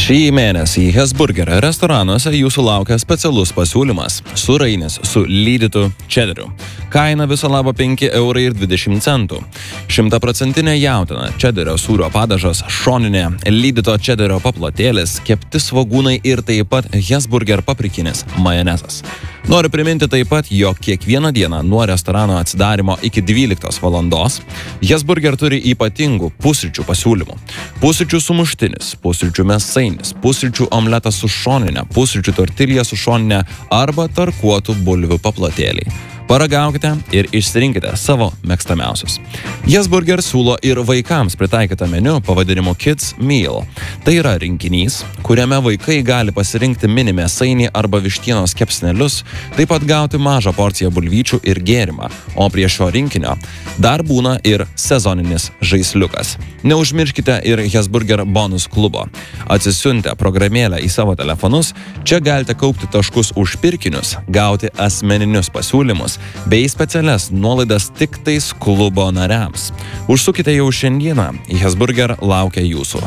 Šį mėnesį Hesburgerio restoranuose jūsų laukia specialus pasiūlymas – surainis su lydytu čederiu. Kaina viso labo 5,20 €. 100% jautiena, čederio sūrio padažas, šoninė, lydyto čederio paplotėlis, kepti svogūnai ir taip pat Hesburger paprikinis majonezas. Noriu priminti taip pat, jog kiekvieną dieną nuo restorano atsidarimo iki 12 valandos Hesburger turi ypatingų pusryčių pasiūlymų. Pusryčių sumuštinis, pusryčių mėsainis, pusryčių omletas su šoninė, pusryčių tortilija su šoninė arba tarkuotų bulvių paplotėliai. Paragaukite ir išsirinkite savo mėgstamiausius. Hesburger siūlo ir vaikams pritaikytą meniu pavadinimu Kids Meal. Tai yra rinkinys, kuriame vaikai gali pasirinkti mini mėsainį arba vištienos kepsnelius, taip pat gauti mažą porciją bulvyčių ir gėrimą, o prie šio rinkinio dar būna ir sezoninis žaisliukas. Neužmirškite ir Hesburger bonus klubo. Atsisiuntę programėlę į savo telefonus, čia galite kaupti taškus už pirkinius, gauti asmeninius pasiūlymus bei specialias nuolaidas tik tais klubo nariams. Užsukite jau šiandieną, Hesburger laukia jūsų.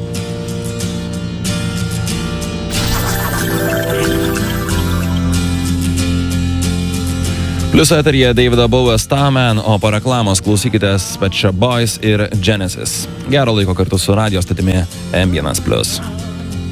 Plius eteryje Davido Bowie Starman, o po reklamos klausykitės Pet Shop Boys ir Genesis. Gero laiko kartu su radio statimi M1+.